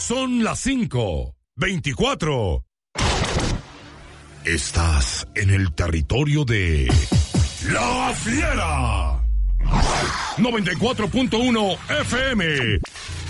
Son las 5:24. Estás en el territorio de La Fiera. 94.1 FM.